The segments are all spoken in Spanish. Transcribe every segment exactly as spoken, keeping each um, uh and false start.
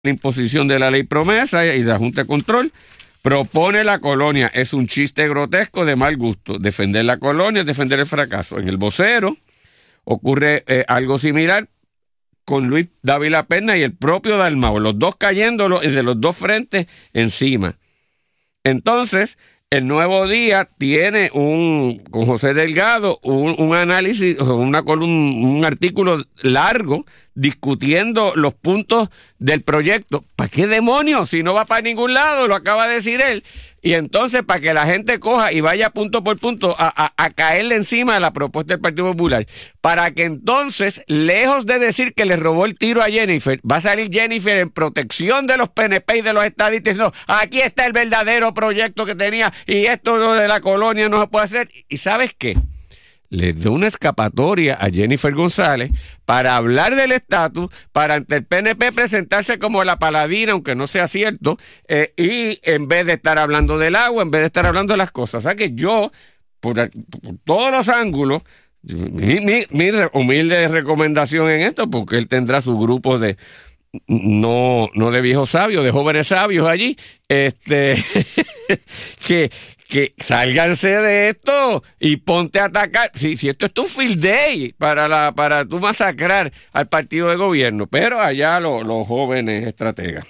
la imposición de la ley promesa y de la Junta de Control, propone la colonia. Es un chiste grotesco de mal gusto. Defender la colonia es defender el fracaso. En el vocero ocurre eh, algo similar con Luis Dávila Perna y el propio Dalmau, los dos cayéndolo de los dos frentes encima. Entonces, el Nuevo Día tiene un, con José Delgado, un, un análisis, una columna, un artículo largo discutiendo los puntos del proyecto. ¿Para qué demonios? Si no va para ningún lado, lo acaba de decir él. Y entonces, para que la gente coja y vaya punto por punto a, a, a caerle encima de la propuesta del Partido Popular, para que entonces, lejos de decir que le robó el tiro a Jennifer, va a salir Jennifer en protección de los P N P y de los estadistas. No, aquí está el verdadero proyecto que tenía y esto de la colonia no se puede hacer. ¿Y sabes qué? Le dio una escapatoria a Jennifer González para hablar del estatus, para ante el P N P presentarse como la paladina, aunque no sea cierto, eh, y en vez de estar hablando del agua, en vez de estar hablando de las cosas. O sea que yo, por, por todos los ángulos, mi, mi, mi humilde recomendación en esto, porque él tendrá su grupo de, no, no de viejos sabios, de jóvenes sabios allí, este que... que sálganse de esto y ponte a atacar. Si, si esto es tu field day para la para tú masacrar al partido de gobierno, pero allá lo, los jóvenes estrategas.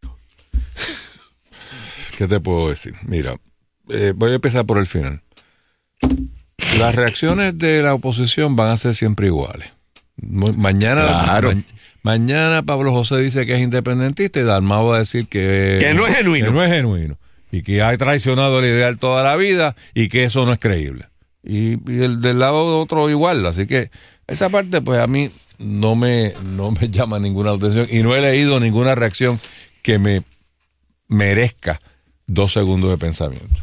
¿Qué te puedo decir? Mira, eh, voy a empezar por el final. Las reacciones de la oposición van a ser siempre iguales. Mañana, claro. ma- mañana Pablo José dice que es independentista y Dalmau va a decir que, que no es genuino. Que no es genuino. Y que ha traicionado el ideal toda la vida y que eso no es creíble. Y, y el del lado otro igual. Así que esa parte pues a mí no me, no me llama ninguna atención y no he leído ninguna reacción que me merezca dos segundos de pensamiento.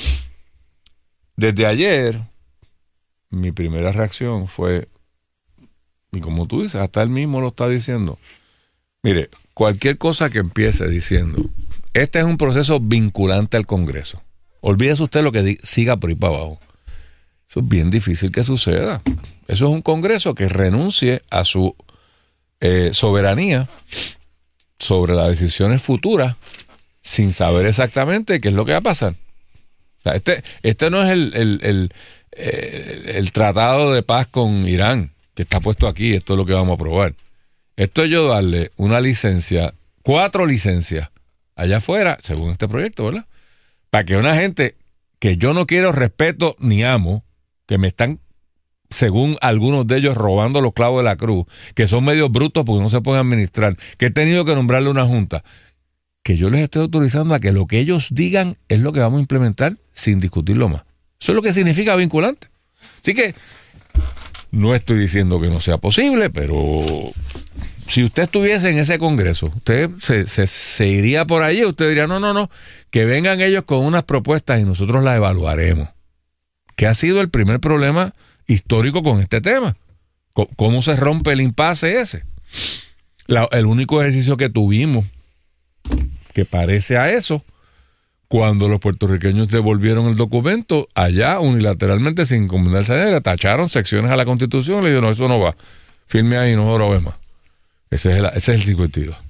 Desde ayer, mi primera reacción fue, y como tú dices, hasta él mismo lo está diciendo, mire, cualquier cosa que empiece diciendo, este es un proceso vinculante al Congreso. Olvídese usted lo que di- siga por ahí para abajo. Eso es bien difícil que suceda. Eso es un Congreso que renuncie a su eh, soberanía sobre las decisiones futuras sin saber exactamente qué es lo que va a pasar. O sea, este, este no es el, el, el, el, el tratado de paz con Irán que está puesto aquí, esto es lo que vamos a aprobar. Esto es yo darle una licencia, cuatro licencias, allá afuera, según este proyecto, ¿verdad? Para que una gente que yo no quiero, respeto ni amo, que me están, según algunos de ellos, robando los clavos de la cruz, que son medios brutos porque no se pueden administrar, que he tenido que nombrarle una junta, que yo les estoy autorizando a que lo que ellos digan es lo que vamos a implementar sin discutirlo más. Eso es lo que significa vinculante. Así que no estoy diciendo que no sea posible, pero si usted estuviese en ese Congreso, usted se, se, se iría por allí, usted diría, no, no, no, que vengan ellos con unas propuestas y nosotros las evaluaremos. ¿Qué ha sido el primer problema histórico con este tema? ¿Cómo se rompe el impasse ese? La, el único ejercicio que tuvimos que parece a eso, cuando los puertorriqueños devolvieron el documento, allá unilateralmente, sin combinarse a ella, tacharon secciones a la Constitución y le dijeron, no, eso no va, firme ahí, no lo ve más. Ese es el, ese es el cincuenta y dos.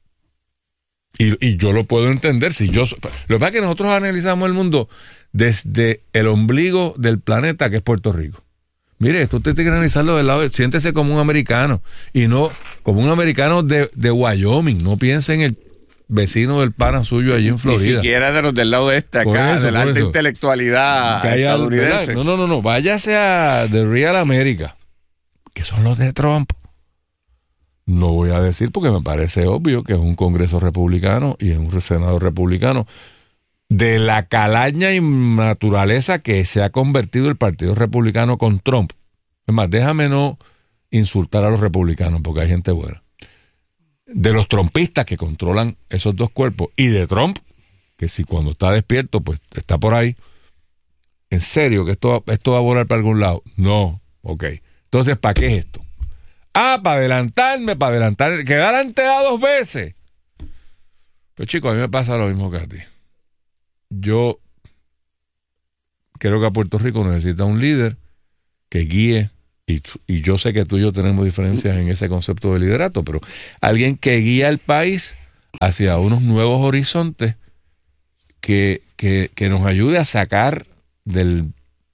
Y, y yo lo puedo entender. Si yo, lo que pasa es que nosotros analizamos el mundo desde el ombligo del planeta, que es Puerto Rico. Mire, esto usted tiene que analizarlo del lado, de, siéntese como un americano, y no como un americano de, de Wyoming. No piense en el vecino del pana suyo allí en Florida. Ni siquiera de los del lado este, acá, eso, de la alta intelectualidad estadounidense. No, no, no, no, váyase a The Real America, que son los de Trump. No voy a decir porque me parece obvio que es un Congreso republicano y es un Senado republicano de la calaña y naturaleza que se ha convertido el Partido Republicano con Trump. Es más, déjame no insultar a los republicanos porque hay gente buena. De los trumpistas que controlan esos dos cuerpos y de Trump, que si cuando está despierto, pues está por ahí. ¿En serio que esto, esto va a volar para algún lado? No, ok. Entonces, ¿para qué es esto? Ah, para adelantarme, para adelantar, quedar anteada dos veces. Pues chicos, a mí me pasa lo mismo que a ti. Yo creo que a Puerto Rico necesita un líder que guíe, y, y yo sé que tú y yo tenemos diferencias en ese concepto de liderato, pero alguien que guíe al país hacia unos nuevos horizontes que, que, que nos ayude a sacar del,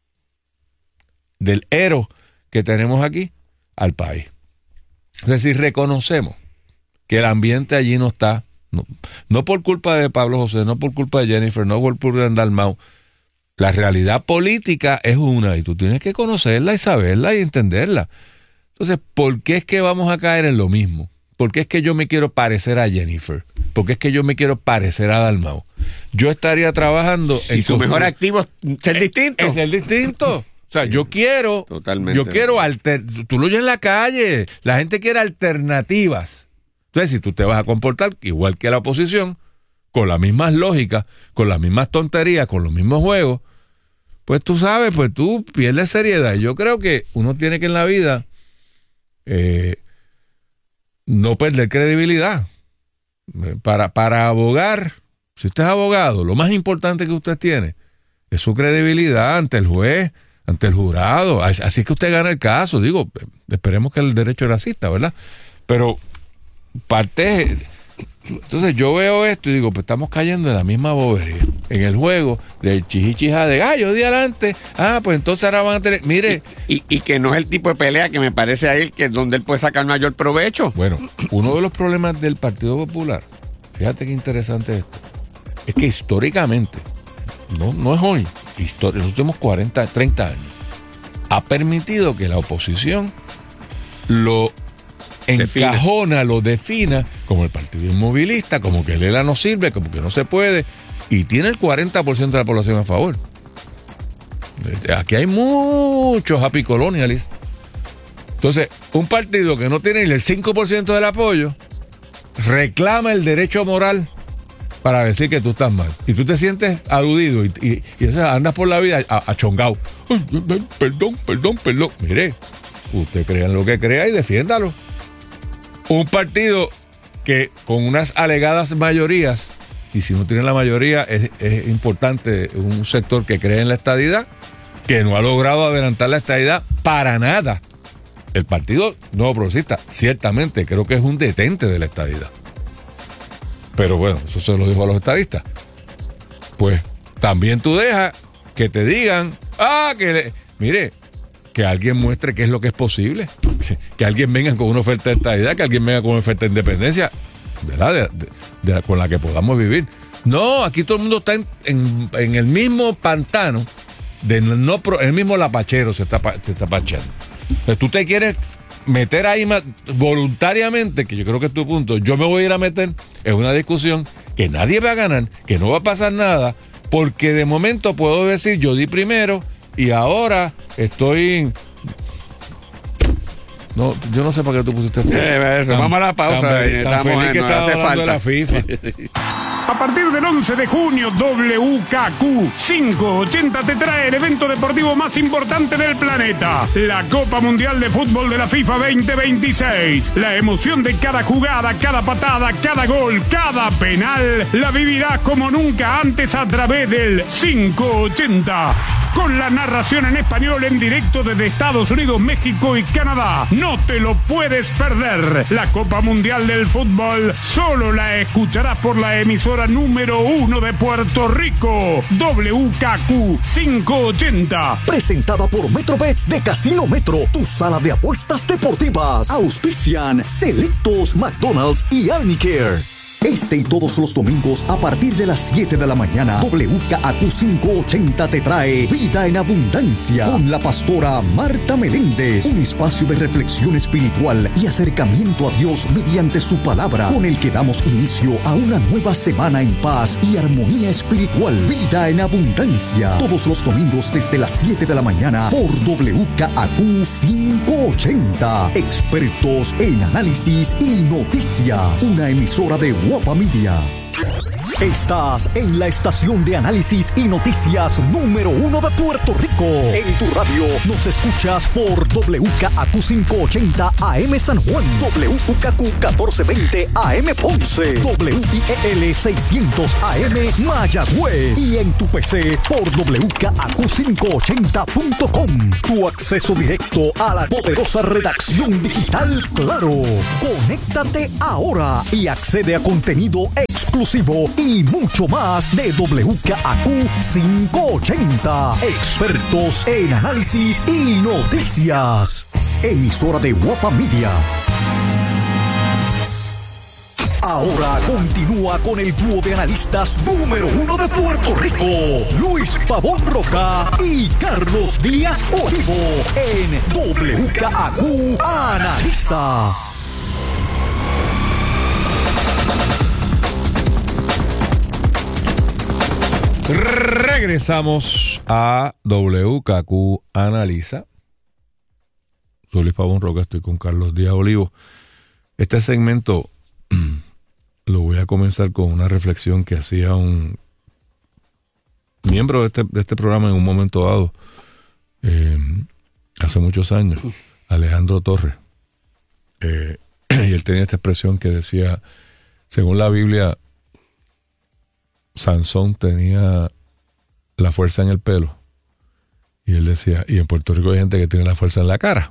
del ero que tenemos aquí al país. Es decir, reconocemos que el ambiente allí no está, no, no por culpa de Pablo José, no por culpa de Jennifer, no por culpa de Dalmau. La realidad política es una y tú tienes que conocerla y saberla y entenderla. Entonces, ¿por qué es que vamos a caer en lo mismo? ¿Por qué es que yo me quiero parecer a Jennifer? ¿Por qué es que yo me quiero parecer a Dalmau? Yo estaría trabajando... Y su mejor activo es ser distinto. Es ser distinto. O sea, yo quiero... Totalmente. Yo quiero... Alter, tú lo oyes en la calle. La gente quiere alternativas. Entonces, si tú te vas a comportar igual que la oposición, con las mismas lógicas, con las mismas tonterías, con los mismos juegos, pues tú sabes, pues tú pierdes seriedad. Y yo creo que uno tiene que en la vida eh, no perder credibilidad. Para, para abogar, si usted es abogado, lo más importante que usted tiene es su credibilidad ante el juez, ante el jurado. Así es que usted gana el caso. Digo, esperemos que el derecho era asista, ¿verdad? Pero parte... Entonces yo veo esto y digo, pues estamos cayendo en la misma bobería, en el juego del chichichija de, ah, yo di adelante, ah, pues entonces ahora van a tener, mire. Y, y, y que no es el tipo de pelea que me parece a él que es donde él puede sacar mayor provecho. Bueno, uno de los problemas del Partido Popular, fíjate qué interesante esto, es que históricamente, no, no es hoy, histori- los últimos cuarenta, treinta años, ha permitido que la oposición lo encajona, lo defina como el partido inmovilista, como que Lela no sirve, como que no se puede, y tiene el cuarenta por ciento de la población a favor. Aquí hay muchos happy colonialists. Entonces, un partido que no tiene ni el cinco por ciento del apoyo reclama el derecho moral para decir que tú estás mal. Y tú te sientes aludido y, y, y o sea, andas por la vida achongado. Perdón, perdón, perdón. Mire, usted crea en lo que crea y defiéndalo. Un partido que con unas alegadas mayorías, y si no tiene la mayoría, es, es importante, un sector que cree en la estadidad, que no ha logrado adelantar la estadidad para nada. El Partido Nuevo Progresista, ciertamente, creo que es un detente de la estadidad. Pero bueno, eso se lo dijo a los estadistas. Pues también tú dejas que te digan, ah, que le... mire, que alguien muestre qué es lo que es posible, que, que alguien venga con una oferta de estadidad, que alguien venga con una oferta de independencia, ¿verdad? De, de, de la, con la que podamos vivir. No, aquí todo el mundo está en, en, en el mismo pantano, de no pro, el mismo lapachero se está, se está pachando. Entonces tú te quieres meter ahí voluntariamente, que yo creo que es tu punto, yo me voy a ir a meter en una discusión que nadie va a ganar, que no va a pasar nada, porque de momento puedo decir, yo di primero, y ahora estoy... No, yo no sé por qué tú pusiste esto. Eh, eso, tan, vamos a la pausa. Tan, tan estamos feliz en, que no estaba hace hablando falta. de la FIFA. A partir del once de junio, W K Q quinientos ochenta te trae el evento deportivo más importante del planeta, la Copa Mundial de Fútbol de la FIFA veinte veintiséis. La emoción de cada jugada, cada patada, cada gol, cada penal, la vivirás como nunca antes a través del quinientos ochenta. Con la narración en español en directo desde Estados Unidos, México y Canadá. No te lo puedes perder. La Copa Mundial del Fútbol solo la escucharás por la emisora número uno de Puerto Rico, W K Q quinientos ochenta. Presentada por Metrobets de Casino Metro, tu sala de apuestas deportivas. Auspician Selectos, McDonald's y Arnicare. Este y todos los domingos a partir de las siete de la mañana, W K Q quinientos ochenta te trae Vida en Abundancia con la pastora Marta Meléndez, un espacio de reflexión espiritual y acercamiento a Dios mediante su palabra, con el que damos inicio a una nueva semana en paz y armonía espiritual. Vida en Abundancia, todos los domingos desde las siete de la mañana por W K Q quinientos ochenta. Expertos en análisis y noticias, una emisora de Guapa Media. Estás en la estación de análisis y noticias número uno de Puerto Rico. Rico. En tu radio nos escuchas por W K A Q quinientos ochenta A M San Juan, W K Q catorce veinte A M Ponce, W I E L seiscientos A M Mayagüez y en tu P C por W K A Q quinientos ochenta punto com. Tu acceso directo a la poderosa redacción digital Claro. Conéctate ahora y accede a contenido exclusivo y mucho más de W K A Q quinientos ochenta. Expertos en análisis y noticias. Emisora de Guapa Media. Ahora continúa con el dúo de analistas número uno de Puerto Rico, Luis Pavón Roca y Carlos Díaz Olivo, en W K A Q Analiza. Regresamos a W K Q Analiza. Soy Luis Pavón Roca, estoy con Carlos Díaz Olivo. Este segmento lo voy a comenzar con una reflexión que hacía un miembro de este, de este programa en un momento dado, eh, hace muchos años, Alejandro Torres. Eh, y él tenía esta expresión que decía, según la Biblia, Sansón tenía la fuerza en el pelo. Y él decía, y en Puerto Rico hay gente que tiene la fuerza en la cara.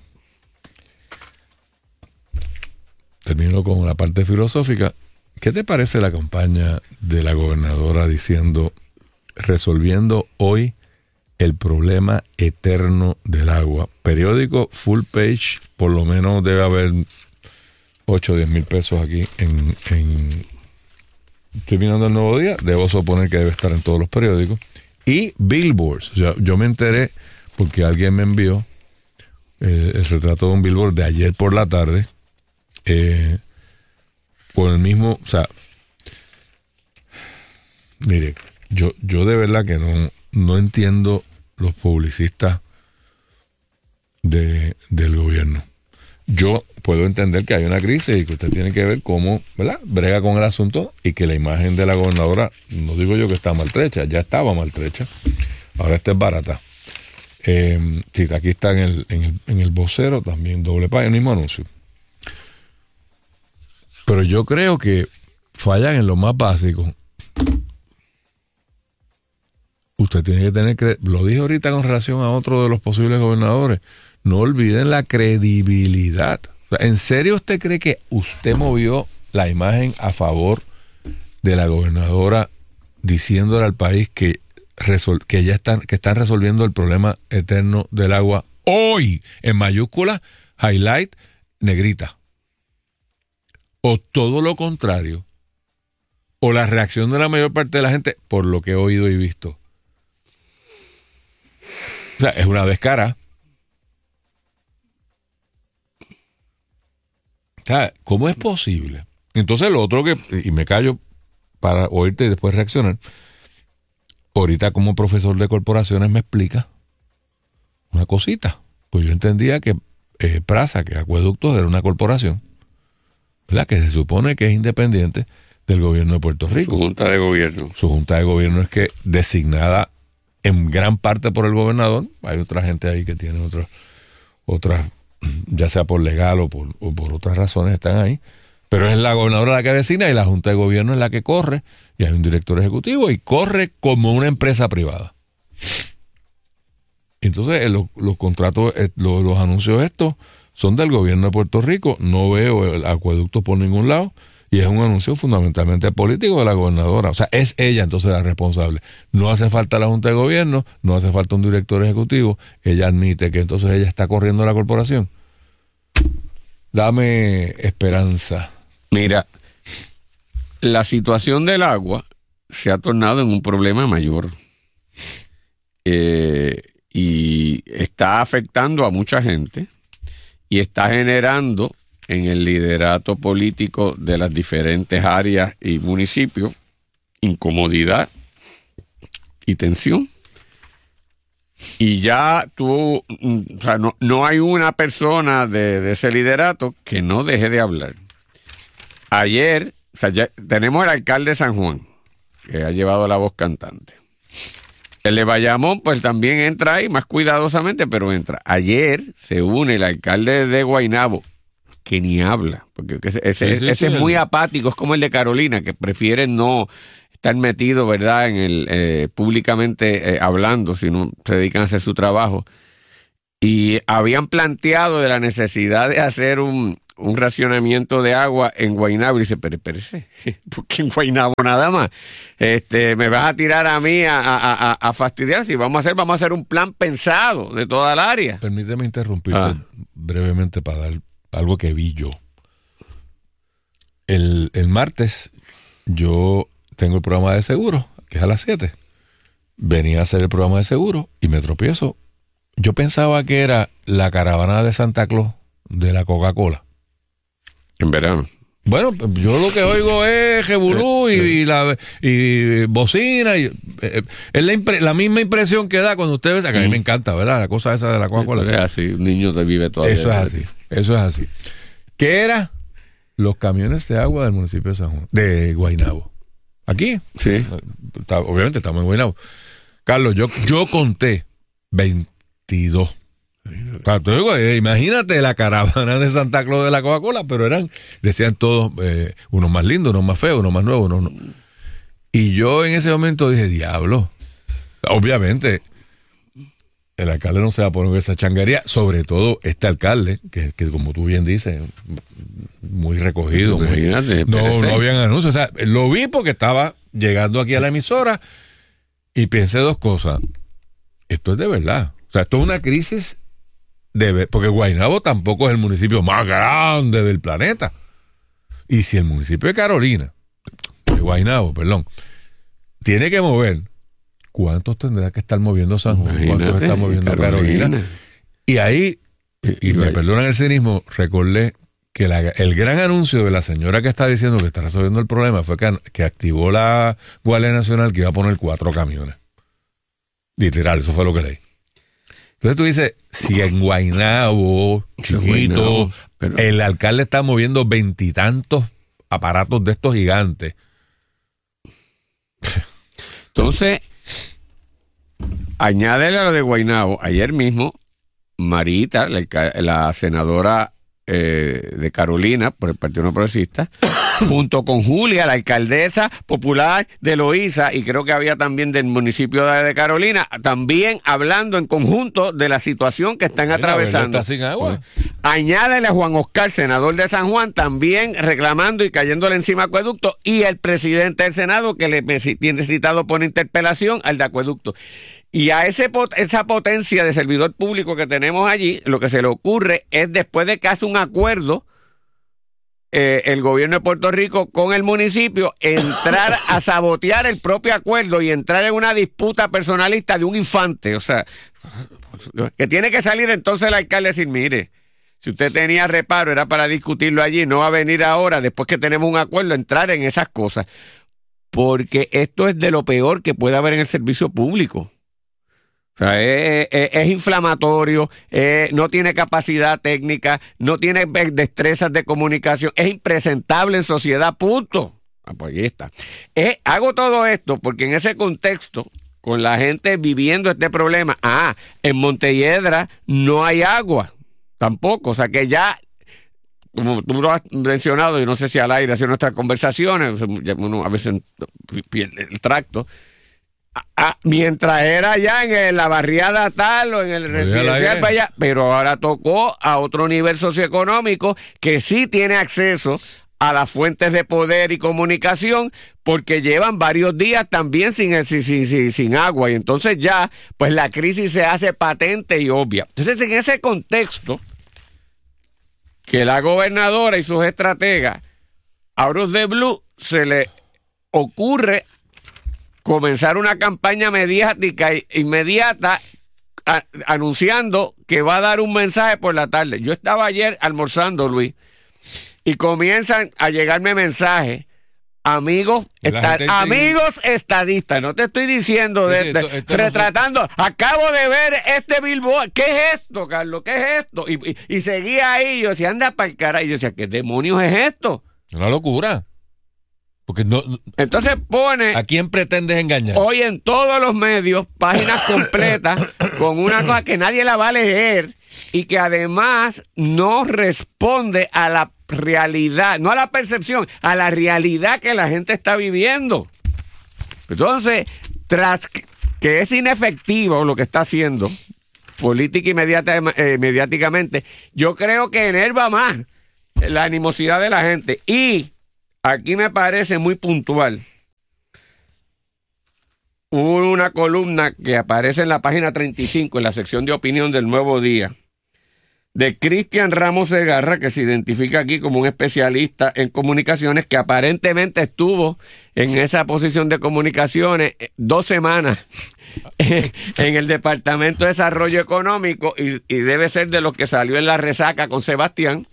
Termino con la parte filosófica. ¿Qué te parece la campaña de la gobernadora diciendo, resolviendo hoy el problema eterno del agua? Periódico full page, por lo menos debe haber ocho o diez mil pesos aquí en, en... Estoy mirando el Nuevo Día, debo suponer que debe estar en todos los periódicos. Y billboards. O sea, yo me enteré porque alguien me envió eh, el retrato de un billboard de ayer por la tarde, eh, por el mismo, o sea, mire, yo, yo de verdad que no, no entiendo los publicistas de, del gobierno. Yo puedo entender que hay una crisis y que usted tiene que ver cómo, ¿verdad?, brega con el asunto, y que la imagen de la gobernadora, no digo yo que está maltrecha, ya estaba maltrecha, ahora esta es barata. Eh, sí, aquí está en el, en el, en el vocero, también doble página, el mismo anuncio. Pero yo creo que fallan en lo más básico. Usted tiene que tener, lo dije ahorita con relación a otro de los posibles gobernadores, no olviden la credibilidad. O sea, ¿en serio usted cree que usted movió la imagen a favor de la gobernadora diciéndole al país que, resol, que ya están, que están resolviendo el problema eterno del agua hoy, en mayúscula, highlight, negrita? O todo lo contrario, o la reacción de la mayor parte de la gente, por lo que he oído y visto. O sea, es una descara. O sea, ¿cómo es posible? Entonces lo otro que, y me callo para oírte y después reaccionar, ahorita como profesor de corporaciones me explica una cosita. Pues yo entendía que eh, Prasa, que Acueductos era una corporación, ¿verdad?, que se supone que es independiente del gobierno de Puerto Rico. Su junta de gobierno. Su junta de gobierno es que designada en gran parte por el gobernador. Hay otra gente ahí que tiene otras, otras, ya sea por legal o por, o por otras razones, están ahí. Pero es la gobernadora la que designa y la junta de gobierno es la que corre, y hay un director ejecutivo y corre como una empresa privada. Entonces los, los contratos, los, los anuncios estos son del gobierno de Puerto Rico. No veo el acueducto por ningún lado, y es un anuncio fundamentalmente político de la gobernadora. O sea, es ella entonces la responsable. No hace falta la junta de gobierno, no hace falta un director ejecutivo. Ella admite que entonces ella está corriendo la corporación. Dame esperanza. Mira, la situación del agua se ha tornado en un problema mayor. Eh, y está afectando a mucha gente. Y está generando en el liderato político de las diferentes áreas y municipios incomodidad y tensión. Y ya tú, o sea, no, no hay una persona de, de ese liderato que no deje de hablar. Ayer, o sea, ya tenemos al alcalde de San Juan, que ha llevado la voz cantante. El de Bayamón, pues también entra ahí, más cuidadosamente, pero entra. Ayer se une el alcalde de Guaynabo, que ni habla, porque ese, ese, sí, sí, ese sí, es el... muy apático, es como el de Carolina, que prefiere no estar metido, ¿verdad?, en el eh, públicamente eh, hablando, sino se dedican a hacer su trabajo. Y habían planteado de la necesidad de hacer un, un racionamiento de agua en Guaynabo. Y dice, pero espérese, porque en Guaynabo nada más. Este, me vas a tirar a mí a, a, a, a fastidiar. Si vamos a hacer, vamos a hacer un plan pensado de toda el área. Permíteme interrumpirte ah. brevemente para dar algo que vi yo. El, el martes yo tengo el programa de seguro, que es a las siete. Venía a hacer el programa de seguro y me tropiezo. Yo pensaba que era la caravana de Santa Claus de la Coca-Cola. En verano. Bueno, yo lo que oigo es jebulú y, y, la, y bocina. Y, eh, es la, impre, la misma impresión que da cuando usted ve, que a mí me encanta, ¿verdad? La cosa esa de la Coca-Cola. Es así, un niño te vive todavía. Eso es así, eso es así. ¿Qué era? Los camiones de agua del municipio de San Juan, de Guaynabo. Aquí. Sí. Está, obviamente estamos en Guaynabo. Carlos, yo, yo conté veintidós. Claro, te digo, eh, imagínate la caravana de Santa Claus de la Coca-Cola, pero eran, decían todos, eh, unos más lindos, unos más feos, unos más nuevos, unos no. Y yo en ese momento dije, diablo, obviamente el alcalde no se va a poner esa changuería, sobre todo este alcalde, que, que como tú bien dices, muy recogido, imagínate, muy, no, no habían anuncios, o sea, lo vi porque estaba llegando aquí a la emisora y pensé dos cosas, esto es de verdad, o sea, esto es una crisis de, porque Guaynabo tampoco es el municipio más grande del planeta. Y si el municipio de Carolina, de Guaynabo, perdón, tiene que mover, ¿cuántos tendrá que estar moviendo San Juan? Imagínate, ¿Cuántos está moviendo Carolina? Carolina? Y ahí, y, y me perdonan el cinismo, recordé que la, el gran anuncio de la señora que está diciendo que está resolviendo el problema fue que, que activó la Guardia Nacional, que iba a poner cuatro camiones. Literal, eso fue lo que leí. Entonces tú dices, si en Guaynabo, chiquito, Guaynabo, pero... el alcalde está moviendo veintitantos aparatos de estos gigantes. Entonces, añádele a lo de Guaynabo. Ayer mismo, Marita, la, la senadora eh, de Carolina, por el Partido No Progresista, junto con Julia, la alcaldesa popular de Loíza, y creo que había también del municipio de Carolina, también hablando en conjunto de la situación que están Mira, atravesando. Está sin agua. Pues, añádele a Juan Oscar, senador de San Juan, también reclamando y cayéndole encima a Acueducto, y el presidente del Senado que le tiene citado por interpelación al de Acueducto. Y a ese esa potencia de servidor público que tenemos allí, lo que se le ocurre es, después de que hace un acuerdo Eh, el gobierno de Puerto Rico con el municipio, entrar a sabotear el propio acuerdo y entrar en una disputa personalista de un infante. O sea, que tiene que salir entonces el alcalde y decir, mire, si usted tenía reparo era para discutirlo allí, no va a venir ahora, después que tenemos un acuerdo, a entrar en esas cosas. Porque esto es de lo peor que puede haber en el servicio público. O sea, es, es, es inflamatorio, es, no tiene capacidad técnica, no tiene destrezas de comunicación, es impresentable en sociedad, punto. Ah, pues ahí está. Eh, hago todo esto porque en ese contexto, con la gente viviendo este problema, ah, en Montelledra no hay agua, tampoco, o sea que ya, como tú lo has mencionado, y no sé si al aire, hacia nuestras conversaciones, uno a veces pierde el tracto. Ah, mientras era allá en la barriada tal o en el residencial para allá, pero ahora tocó a otro nivel socioeconómico que sí tiene acceso a las fuentes de poder y comunicación, porque llevan varios días también sin, sin, sin, sin, sin agua, y entonces ya pues la crisis se hace patente y obvia. Entonces, en ese contexto, que la gobernadora y sus estrategas, out of the blue, se le ocurre comenzar una campaña mediática inmediata a, anunciando que va a dar un mensaje por la tarde. Yo estaba ayer almorzando, Luis, y comienzan a llegarme mensajes. Amigos, esta, amigos estadistas, no te estoy diciendo de, de, esto, esto retratando, no fue... acabo de ver este billboard, ¿qué es esto, Carlos? ¿Qué es esto? Y, y, y seguía ahí, yo decía, anda para el carajo, y yo decía, ¿qué demonios es esto? Una locura. Porque no, Entonces pone... ¿a quién pretendes engañar? Hoy en todos los medios, páginas completas con una cosa que nadie la va a leer y que además no responde a la realidad, no a la percepción, a la realidad que la gente está viviendo. Entonces, tras que es inefectivo lo que está haciendo política y mediática, eh, mediáticamente, yo creo que enerva más la animosidad de la gente. Y aquí me parece muy puntual. Hubo una columna que aparece en la página treinta y cinco, en la sección de opinión del Nuevo Día, de Cristian Ramos Segarra, que se identifica aquí como un especialista en comunicaciones, que aparentemente estuvo en esa posición de comunicaciones dos semanas en el Departamento de Desarrollo Económico y, y debe ser de los que salió en la resaca con Sebastián,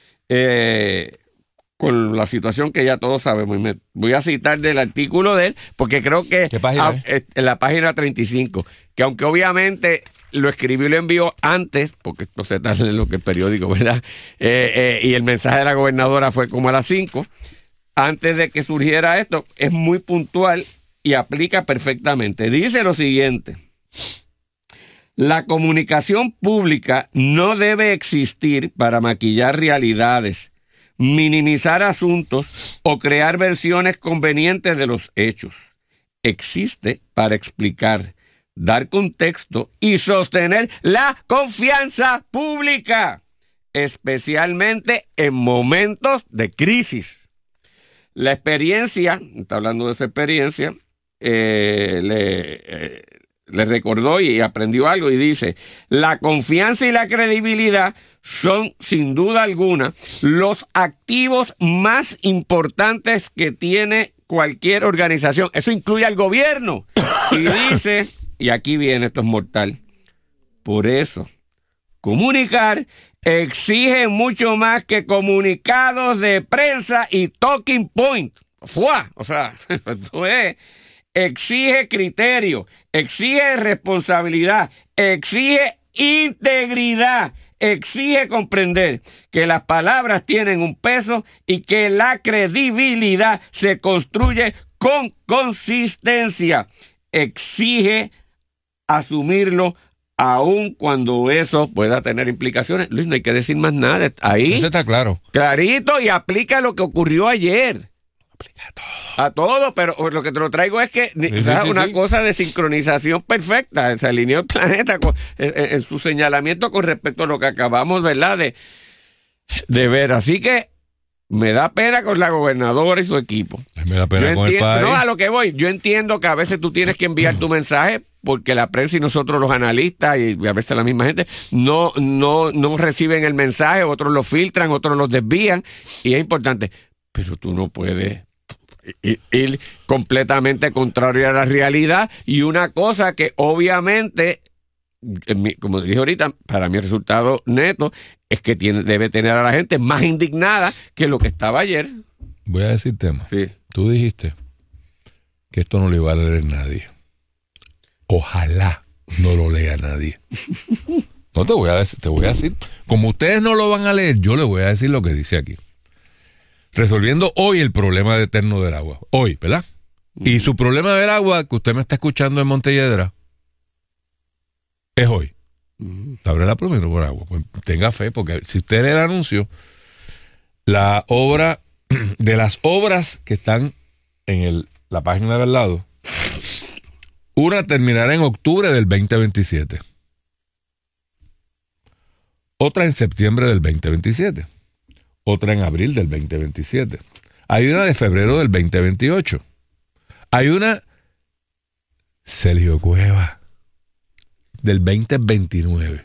eh, con la situación que ya todos sabemos. Y me voy a citar del artículo de él, porque creo que ¿Qué página a, es? en la página treinta y cinco, que aunque obviamente lo escribió y lo envió antes, porque esto se tarda en lo que el periódico, ¿verdad? Eh, eh, y el mensaje de la gobernadora fue como a las cinco, antes de que surgiera esto, es muy puntual y aplica perfectamente. Dice lo siguiente: la comunicación pública no debe existir para maquillar realidades, minimizar asuntos o crear versiones convenientes de los hechos. Existe para explicar, dar contexto y sostener la confianza pública, especialmente en momentos de crisis. La experiencia, está hablando de su experiencia, eh, le, eh, le recordó y aprendió algo y dice: la confianza y la credibilidad son, sin duda alguna, los activos más importantes que tiene cualquier organización. Eso incluye al gobierno. Y dice, y aquí viene, esto es mortal, por eso, comunicar exige mucho más que comunicados de prensa y talking point. ¡Fua! O sea, esto es, exige criterio, exige responsabilidad, exige integridad, exige comprender que las palabras tienen un peso y que la credibilidad se construye con consistencia. Exige asumirlo aun cuando eso pueda tener implicaciones. Luis, no hay que decir más nada. Ahí, Eso está claro. clarito, y aplica lo que ocurrió ayer. Aplica a todo. A todo, pero lo que te lo traigo es que Sí, o sea, sí, una sí. cosa de sincronización perfecta. Se alineó el planeta con, en, en su señalamiento con respecto a lo que acabamos, ¿verdad?, de, de ver. Así que me da pena con la gobernadora y su equipo. Me da pena Yo con el entiendo, país. no, a lo que voy. Yo entiendo que a veces tú tienes que enviar tu mensaje porque la prensa y nosotros los analistas y a veces la misma gente no, no, no reciben el mensaje, otros lo filtran, otros lo desvían y es importante. Pero tú no puedes ir, ir completamente contrario a la realidad, y una cosa que obviamente, como dije ahorita, para mi resultado neto es que tiene, debe tener a la gente más indignada que lo que estaba ayer. Voy a decir tema. Sí. Tú dijiste que esto no le va a leer nadie. Ojalá no lo lea nadie. No te voy a decir, te voy a decir, como ustedes no lo van a leer, yo les voy a decir lo que dice aquí. Resolviendo hoy el problema eterno del agua. Hoy, ¿verdad? Mm. Y su problema del agua, que usted me está escuchando en Montelledra, es hoy. Mm. Abre la promesa por agua. Pues tenga fe, porque si usted lee el anuncio, la obra, de las obras que están en el, la página del lado, una terminará en octubre del veinte veintisiete. Otra en septiembre del veinte veintisiete. Otra en abril del veinte veintisiete. Hay una de febrero del veinte veintiocho. Hay una Sergio Cueva del veinte veintinueve.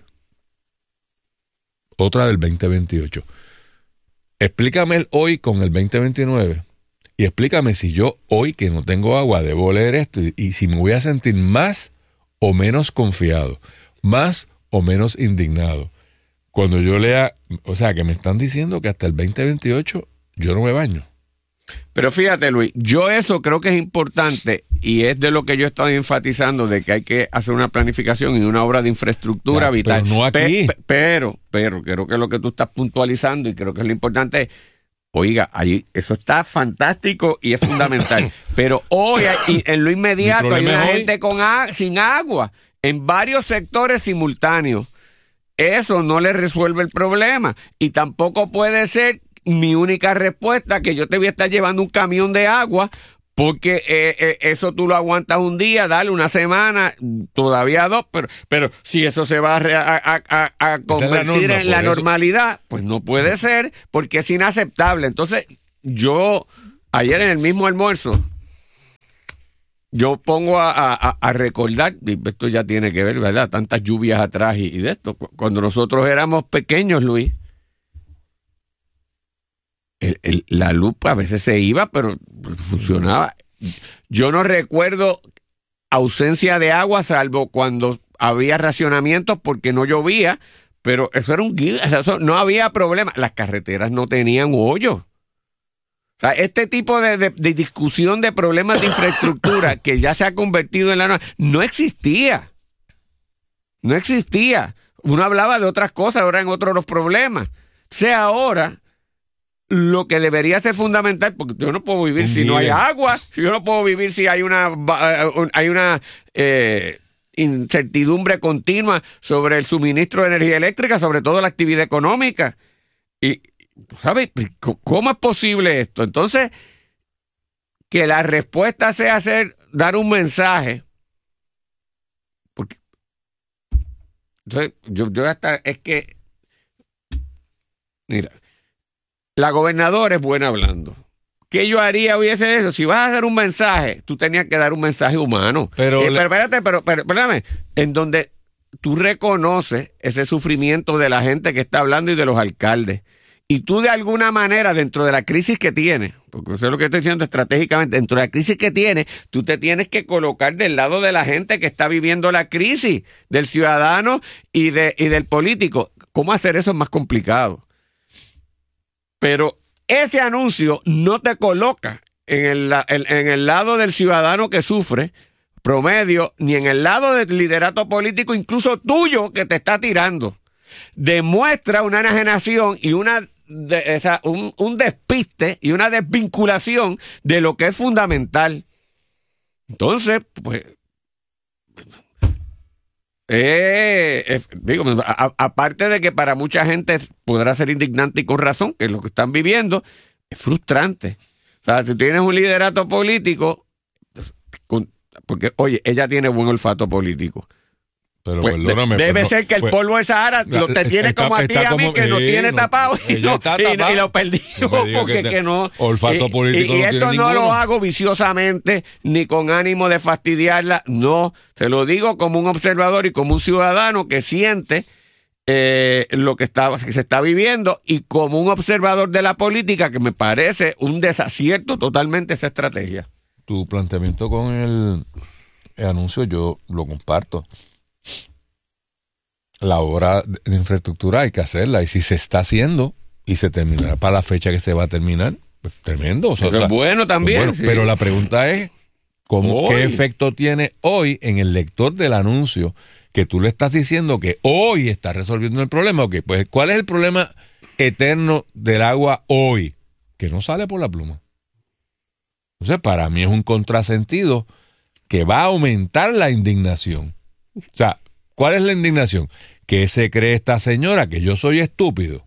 Otra del veinte veintiocho. Explícame el hoy con el veinte veintinueve y explícame si yo hoy que no tengo agua debo leer esto y, y si me voy a sentir más o menos confiado, más o menos indignado. Cuando yo lea, o sea, que me están diciendo que hasta el veinte veintiocho yo no me baño. Pero fíjate, Luis, yo eso creo que es importante y es de lo que yo he estado enfatizando, de que hay que hacer una planificación y una obra de infraestructura Ya, vital. pero no aquí. Pe- pe- pero, pero creo que lo que tú estás puntualizando y creo que es lo importante es Oiga, ahí, eso está fantástico y es fundamental. Pero hoy, hay- en lo inmediato, hay una gente con a- sin agua en varios sectores simultáneos. Eso no le resuelve el problema. Y tampoco puede ser mi única respuesta que yo te voy a estar llevando un camión de agua, porque eh, eh, eso tú lo aguantas un día, dale una semana, todavía dos, pero, pero si eso se va a, re- a, a- a- a convertir norma, en la por eso. normalidad, pues no puede ser, porque es inaceptable. Entonces, yo, ayer en el mismo almuerzo, yo pongo a, a- a recordar, y esto ya tiene que ver, ¿verdad? Tantas lluvias atrás y, y de esto. Cu- Cuando nosotros éramos pequeños, Luis, el- el- la luz a veces se iba, pero funcionaba. Yo no recuerdo ausencia de agua, salvo cuando había racionamientos porque no llovía, pero eso era un guía, o sea, eso no había problema. Las carreteras no tenían hoyos. O sea, este tipo de, de- de discusión de problemas de infraestructura que ya se ha convertido en la norma, no existía. No existía. Uno hablaba de otras cosas, ahora en otros los problemas. O sea, ahora lo que debería ser fundamental, porque yo no puedo vivir Un si no hay día. agua, si yo no puedo vivir si hay una va- un- hay una eh, incertidumbre continua sobre el suministro de energía eléctrica, sobre todo la actividad económica. Y, ¿sabes? ¿Cómo es posible esto? Entonces, que la respuesta sea hacer, dar un mensaje. Porque, entonces, yo, yo hasta, es que, mira, la gobernadora es buena hablando. ¿Qué yo haría hubiese eso? Si vas a hacer un mensaje, tú tenías que dar un mensaje humano. Pero Eh, le- pero espérate, pero, pero espérame, en donde tú reconoces ese sufrimiento de la gente que está hablando y de los alcaldes. Y tú de alguna manera, dentro de la crisis que tienes, porque eso es lo que estoy diciendo estratégicamente, dentro de la crisis que tienes, tú te tienes que colocar del lado de la gente que está viviendo la crisis, del ciudadano y, de, y del político. ¿Cómo hacer eso es más complicado? Pero ese anuncio no te coloca en el, la- en, en el lado del ciudadano que sufre, promedio, ni en el lado del liderato político, incluso tuyo, que te está tirando. Demuestra una enajenación y una de, esa, un, un despiste y una desvinculación de lo que es fundamental. Entonces, pues, eh, es- digo, a- a- aparte de que para mucha gente podrá ser indignante y con razón, que es lo que están viviendo, es frustrante. O sea, si tienes un liderato político, con- porque, oye, ella tiene buen olfato político. Pero Pues, perdóname. de- debe pues, no, ser que el pues, polvo de Sahara lo te está- tiene como a ti y está a mí, como- que lo sí, tiene no, tapado y, ella no- está y- tapado. y lo perdimos No me diga porque que que, te- no. olfato y, político y- y no esto tiene no lo ninguno. hago viciosamente ni con ánimo de fastidiarla, no. Te lo digo como un observador y como un ciudadano que siente eh, lo que, está, que se está viviendo y como un observador de la política que me parece un desacierto totalmente esa estrategia. Tu planteamiento con el, el anuncio yo lo comparto. La obra de infraestructura hay que hacerla y si se está haciendo y se terminará para la fecha que se va a terminar, pues tremendo. O sea, Eso es la- bueno también. bueno, sí. Pero la pregunta es, ¿cómo, Hoy. ¿qué efecto tiene hoy en el lector del anuncio que tú le estás diciendo que hoy está resolviendo el problema? Ok, pues ¿cuál es el problema eterno del agua hoy? Que no sale por la pluma. Entonces, para mí es un contrasentido que va a aumentar la indignación. O sea, ¿cuál es la indignación? ¿Qué se cree esta señora? ¿Que yo soy estúpido?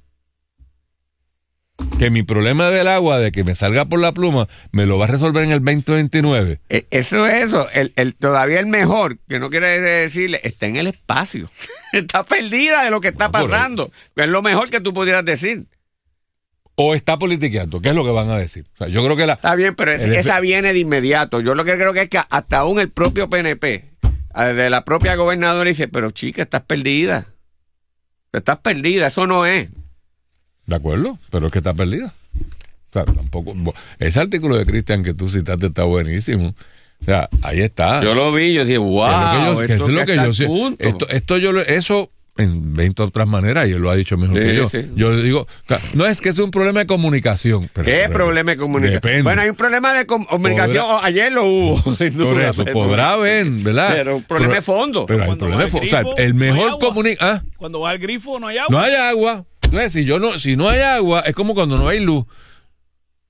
Que mi problema del agua, de que me salga por la pluma, me lo va a resolver en el veinte veintinueve. E- Eso es eso. El, el, todavía el mejor, que no quiere decirle, está en el espacio. Está perdida de lo que está No, por pasando. Es lo mejor que tú pudieras decir. O está politiqueando, ¿qué es lo que van a decir? O sea, yo creo que la... Está bien, pero es- El efe- esa viene de inmediato. Yo lo que creo que es que hasta aún el propio P N P, eh, de la propia gobernadora, dice, pero chica, estás perdida. Estás perdida, eso no es. De acuerdo, pero es que está perdida. O sea, tampoco... Ese artículo de Cristian que tú citaste está buenísimo. O sea, ahí está. Yo lo vi, yo dije, wow, Que es lo que yo, que eso es lo que yo sé. Esto, esto yo lo- eso en veinte otras maneras, y él lo ha dicho mejor Sí, que yo. sí. Yo digo, no es que es un problema de comunicación. Pero, ¿Qué pero- problema de comunicación? Depende. Bueno, hay un problema de com- comunicación. Podrá- Oh, ayer lo hubo. sin Por duda, eso, pero- podrá haber, ¿verdad? Pero un problema de fondo. Pero hay un Cuando problema de va al fondo. O sea, grifo, el no hay mejor agua. comunica... ¿Ah? Cuando vas al grifo no hay agua. No hay agua. Entonces, si, yo no, si no hay agua, es como cuando no hay luz.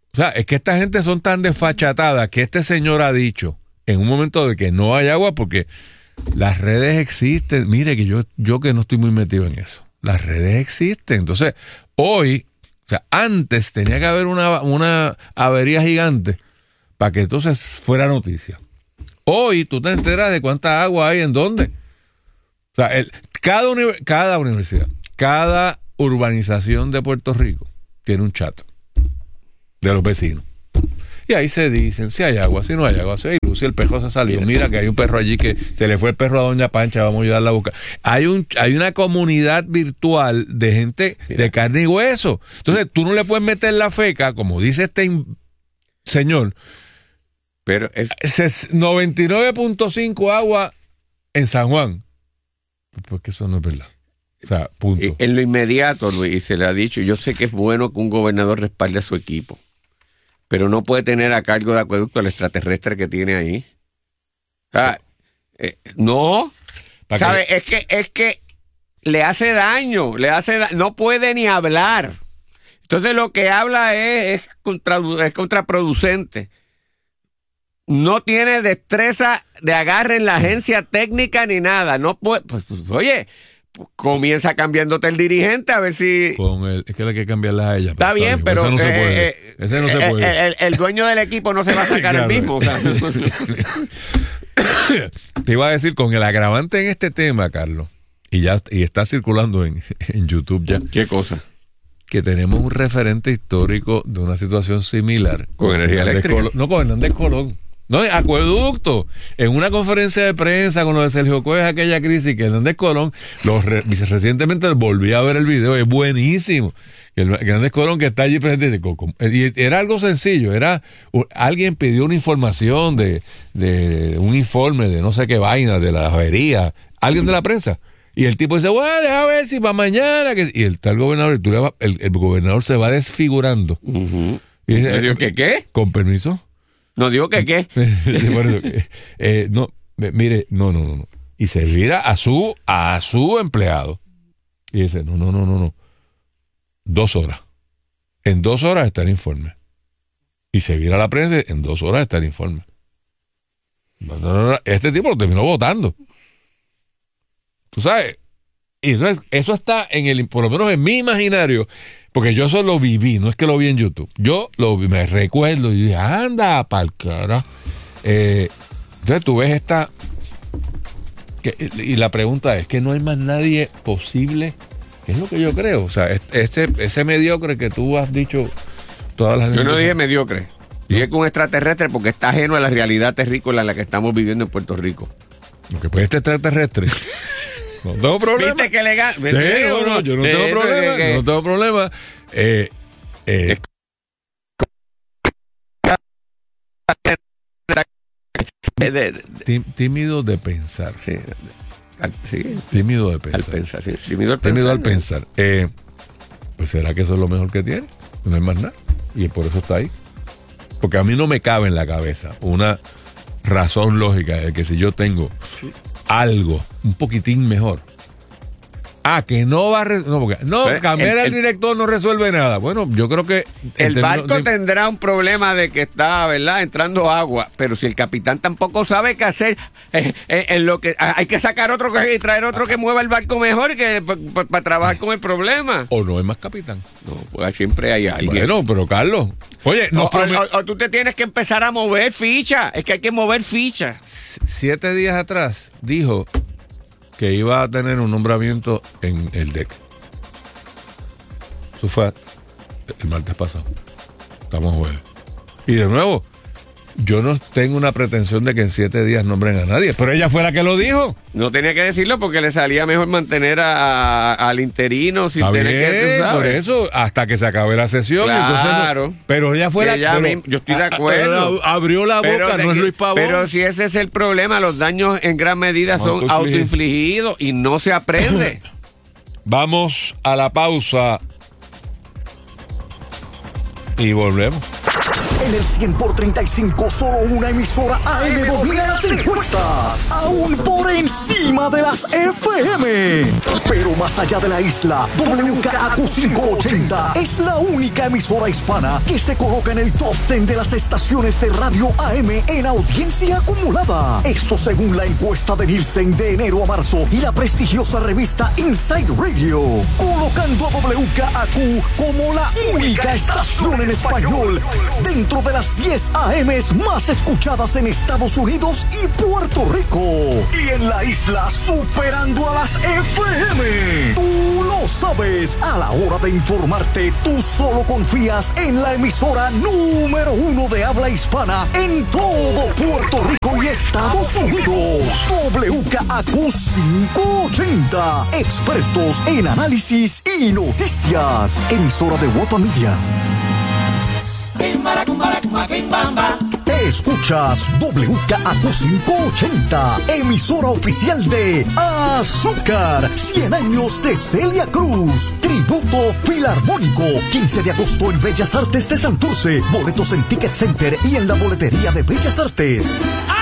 O sea, es que esta gente son tan desfachatadas que este señor ha dicho en un momento de que no hay agua porque las redes existen. Mire que yo, yo que no estoy muy metido en eso. Las redes existen. Entonces, hoy, o sea, antes tenía que haber una, una avería gigante para que entonces fuera noticia. Hoy tú te enteras de cuánta agua hay en dónde. O sea, el, cada, uni, cada universidad, cada urbanización de Puerto Rico tiene un chat de los vecinos. Y ahí se dicen si hay agua, si no hay agua, si hay luz, si el perro se salió. Mira que hay un perro allí que se le fue el perro a Doña Pancha, vamos a ayudarla a buscar. Hay un, hay una comunidad virtual de gente Mira. de carne y hueso. Entonces tú no le puedes meter la feca, como dice este in- señor, pero es noventa y nueve punto cinco agua en San Juan. Porque eso no es verdad. O sea, punto. En lo inmediato, Luis, y se le ha dicho, yo sé que es bueno que un gobernador respalde a su equipo, pero no puede tener a cargo de acueducto al extraterrestre que tiene ahí. O sea, eh, no, ¿sabe? Es que, es que le hace daño, le hace da- no puede ni hablar. Entonces lo que habla es, es, contra, es contraproducente. No tiene destreza de agarre en la agencia técnica ni nada. No puede, pues, pues, oye, comienza cambiándote el dirigente a ver si... Con el, es que hay que cambiarla a ella. Está bien, bien, pero... Ese no eh, se puede. Eh, Ese no se eh, puede. El, el dueño del equipo no se va a sacar claro. el mismo. O sea. Te iba a decir, con el agravante en este tema, Carlos, y ya y está circulando en, en YouTube ya. ¿Qué cosa? Que tenemos un referente histórico de una situación similar. Con, con energía eléctrica. Colón, no, con Hernández Colón. No, acueducto. En una conferencia de prensa con lo de Sergio Cuevas, aquella crisis que Hernández Colón, los re, recientemente volví a ver el video, es buenísimo. El, Hernández Colón que está allí presente, y era algo sencillo, era alguien pidió una información de, de un informe de no sé qué vaina, de la avería, alguien de la prensa. Y el tipo dice, bueno, deja ver si para mañana. Que... Y el tal gobernador, tú le va, el, el gobernador se va desfigurando. Uh-huh. Y dice, digo, ¿qué qué? Con permiso. No digo que qué. eh, no, mire, no, no, no, no. Y se vira a su, a su empleado. Y dice, no, no, no, no, no. Dos horas. En dos horas está el informe. Y se vira a la prensa, en dos horas está el informe. No, no, no, no. Este tipo lo terminó votando. Tú sabes. Y eso, es, eso está en el, por lo menos en mi imaginario. Porque yo eso lo viví, no es que lo vi en YouTube. Yo lo vi, me recuerdo y dije, anda, pa'l cara. Eh, entonces tú ves esta... Que, y la pregunta es que no hay más nadie posible. Es lo que yo creo. O sea, este, ese mediocre que tú has dicho todas las... Yo no dije mediocre. ¿No? Dije que un extraterrestre porque está ajeno a la realidad terrícola en la que estamos viviendo en Puerto Rico. Lo que puede este extraterrestre... No tengo problema. ¿Viste que legal? Sí, no, no, yo no tengo eh, problema. Que, que... No tengo problema. Eh, eh. De, de, de, tímido de pensar. Sí, al, sí. Tímido de pensar. Al pensar, sí. Tímido al tímido pensar. Al pensar. Eh, pues será que eso es lo mejor que tiene. No hay más nada. Y por eso está ahí. Porque a mí no me cabe en la cabeza una razón lógica de que si yo tengo sí. algo un poquitín mejor. Ah, que no va a... Re- no, porque, no, Pero cambiar al director no resuelve nada. Bueno, yo creo que... El barco de... tendrá un problema de que está, ¿verdad?, entrando agua. Pero si el capitán tampoco sabe qué hacer, eh, eh, en lo que hay que sacar otro y traer otro que mueva el barco mejor que para pa, trabajar con el problema. O no es más capitán. No, pues siempre hay alguien. Bueno, pero Carlos... Oye, no, o, promet... o, o, o tú te tienes que empezar a mover fichas. Es que hay que mover fichas. Siete días atrás dijo... que iba a tener un nombramiento en el D E C. Eso fue el martes pasado. Estamos jueves. Y de nuevo, yo no tengo una pretensión de que en siete días nombren a nadie, pero ella fue la que lo dijo. No tenía que decirlo porque le salía mejor mantener a, a, al interino sin Está tener bien, que... ¿tú sabes? Por eso, hasta que se acabe la sesión. Claro. Entonces, pero ella fue la ella pero, misma, yo estoy de acuerdo. Abrió la boca, pero no es Luis Pavón. Pero si ese es el problema, los daños en gran medida son autoinfligidos y no se aprende. Vamos a la pausa y volvemos. En el cien por treinta y cinco, solo una emisora A M domina las encuestas, aún por encima de las F M. Pero más allá de la isla, W K A Q quinientos ochenta es la única emisora hispana que se coloca en el top diez de las estaciones de radio A M en audiencia acumulada. Esto según la encuesta de Nielsen de enero a marzo y la prestigiosa revista Inside Radio, colocando a W K A Q como la única estación en español dentro de las diez A Ms más escuchadas en Estados Unidos y Puerto Rico. Y en la isla superando a las F M. Tú lo sabes, a la hora de informarte, tú solo confías en la emisora número uno de habla hispana en todo Puerto Rico y Estados Unidos. W K A Q quinientos ochenta. Expertos en análisis y noticias. Emisora de Guapa Media. Escuchas W K A Q quinientos ochenta, emisora oficial de Azúcar, cien años de Celia Cruz, tributo filarmónico, quince de agosto en Bellas Artes de Santurce, boletos en Ticket Center y en la boletería de Bellas Artes.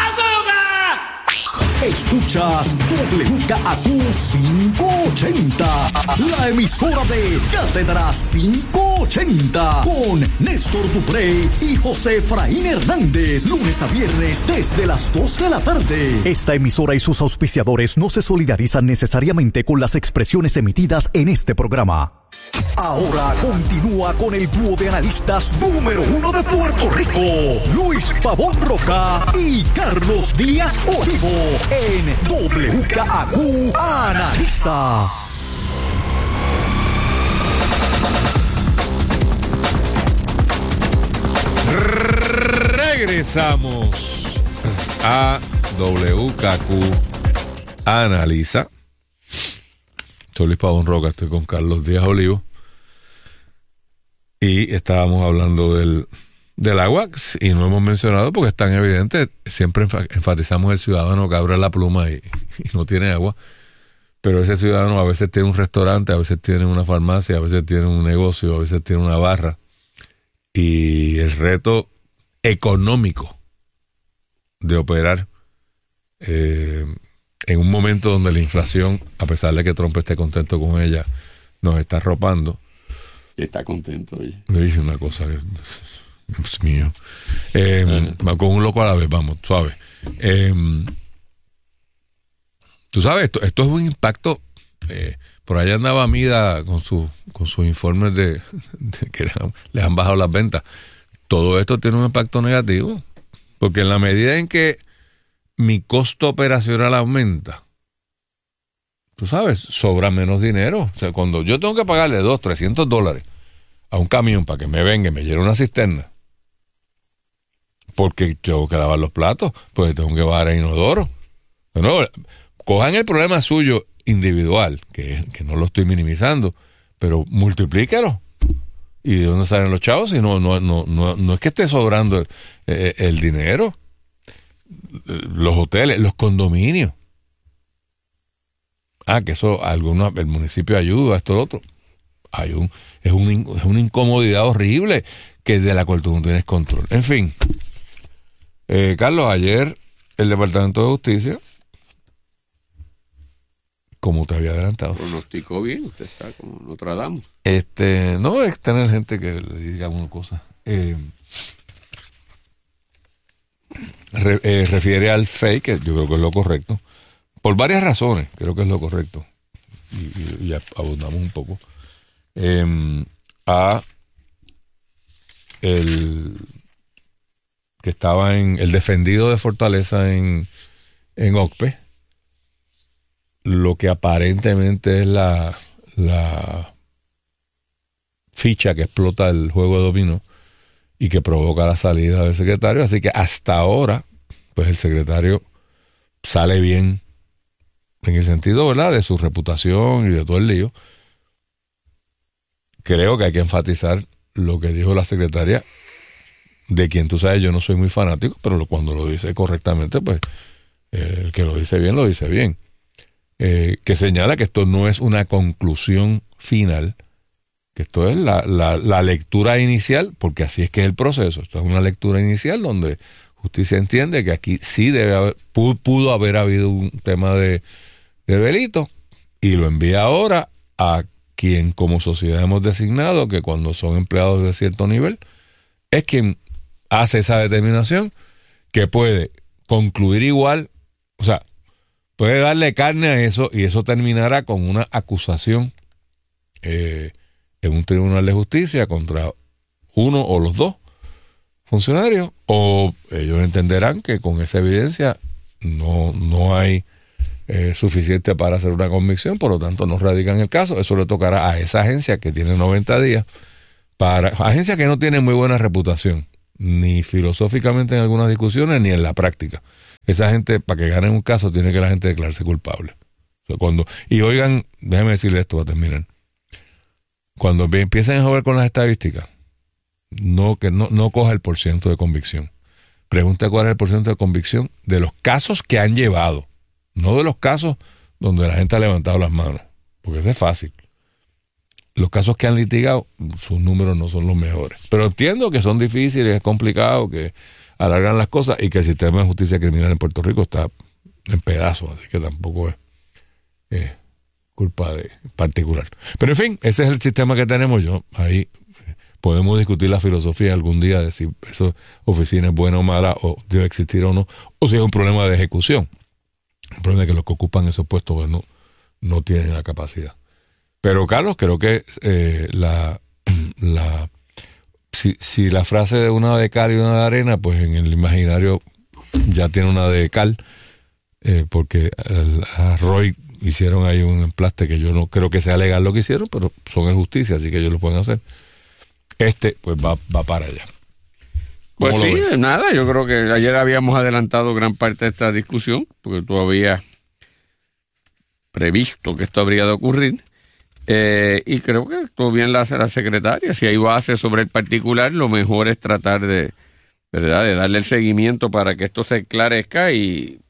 Escuchas W K A Q quinientos ochenta, la emisora de Cátedra quinientos ochenta, con Néstor Duprey y José Efraín Hernández, lunes a viernes desde las dos de la tarde. Esta emisora y sus auspiciadores no se solidarizan necesariamente con las expresiones emitidas en este programa. Ahora continúa con el dúo de analistas número uno de Puerto Rico, Luis Pavón Roca y Carlos Díaz Olivo, en W K A Q Analiza. Regresamos a W K Q Analiza. Soy Luis Pavón Roca, estoy con Carlos Díaz Olivo y estábamos hablando del, del agua y no hemos mencionado porque es tan evidente, siempre enfatizamos el ciudadano que abre la pluma y, y no tiene agua, pero ese ciudadano a veces tiene un restaurante, a veces tiene una farmacia, a veces tiene un negocio, a veces tiene una barra, y el reto económico de operar eh, en un momento donde la inflación, a pesar de que Trump esté contento con ella, nos está arropando. Está contento, oye. Le dije una cosa que, Dios mío, eh, uh-huh. con un loco a la vez, vamos, suave. Eh, tú sabes, esto, esto es un impacto. Eh, por allá andaba Mida con su con sus informes de, de que les han bajado las ventas. Todo esto tiene un impacto negativo, porque en la medida en que mi costo operacional aumenta, tú sabes, sobra menos dinero. O sea, cuando yo tengo que pagarle dos, trescientos dólares a un camión para que me venga y me lleve una cisterna, porque tengo que lavar los platos, pues tengo que bajar el inodoro. No, cojan el problema suyo individual, que, que no lo estoy minimizando, pero multiplícalo. ¿Y de dónde salen los chavos? Si no, no, no, no, no es que esté sobrando el, el, el dinero. Los hoteles, los condominios. Ah, que eso, algunos, el municipio ayuda, esto, lo otro. Hay un, es, un, es una incomodidad horrible que de la cual tú no tienes control. En fin. Eh, Carlos, ayer el Departamento de Justicia, como te había adelantado, pronosticó bien, usted está como Notre Dame. Este, no es tener gente que le diga alguna cosa. Eh, re, eh, refiere al fake, que yo creo que es lo correcto, por varias razones, creo que es lo correcto, y, y, y abundamos un poco, eh, a el que estaba en el defendido de Fortaleza en, en O C P E, lo que aparentemente es la, la ficha que explota el juego de dominó y que provoca la salida del secretario. Así que hasta ahora, pues el secretario sale bien en el sentido, ¿verdad?, de su reputación y de todo el lío. Creo que hay que enfatizar lo que dijo la secretaria, de quien tú sabes, yo no soy muy fanático, pero cuando lo dice correctamente, pues eh, el que lo dice bien, lo dice bien. Eh, que señala que esto no es una conclusión final, que esto es la, la, la lectura inicial, porque así es que es el proceso. Esto es una lectura inicial donde justicia entiende que aquí sí debe haber, pudo, pudo haber habido un tema de, de delito, y lo envía ahora a quien como sociedad hemos designado que cuando son empleados de cierto nivel es quien hace esa determinación, que puede concluir igual, o sea, puede darle carne a eso y eso terminará con una acusación eh, en un tribunal de justicia contra uno o los dos funcionarios, o ellos entenderán que con esa evidencia no, no hay eh, suficiente para hacer una convicción, por lo tanto no radican el caso. Eso le tocará a esa agencia que tiene noventa días, para agencia que no tiene muy buena reputación, ni filosóficamente en algunas discusiones, ni en la práctica. Esa gente, para que gane un caso, tiene que la gente declararse culpable. O sea, cuando, y oigan, déjenme decirles esto para terminar. Cuando empiecen a jugar con las estadísticas, no, que no, no coja el porciento de convicción. Pregunta cuál es el porciento de convicción de los casos que han llevado, no de los casos donde la gente ha levantado las manos, porque eso es fácil. Los casos que han litigado, sus números no son los mejores. Pero entiendo que son difíciles, es complicado, que alargan las cosas y que el sistema de justicia criminal en Puerto Rico está en pedazos, así que tampoco es eh, culpa de particular. Pero en fin, ese es el sistema que tenemos. Yo ahí podemos discutir la filosofía algún día de si esa oficina es buena o mala, o debe existir o no, o si es un problema de ejecución. El problema es que los que ocupan esos puestos pues, no, no tienen la capacidad. Pero Carlos, creo que eh, la, la si, si la frase de una de cal y una de arena, pues en el imaginario ya tiene una de cal, eh, porque el, a Roy hicieron ahí un emplaste que yo no creo que sea legal lo que hicieron, pero son en justicia, así que ellos lo pueden hacer. Este, pues va, va para allá. Pues sí, nada, yo creo que ayer habíamos adelantado gran parte de esta discusión, porque tú habías previsto que esto habría de ocurrir. Eh, y creo que todo bien la hace la secretaria. Si hay base sobre el particular, lo mejor es tratar de, ¿verdad?, de darle el seguimiento para que esto se esclarezca, y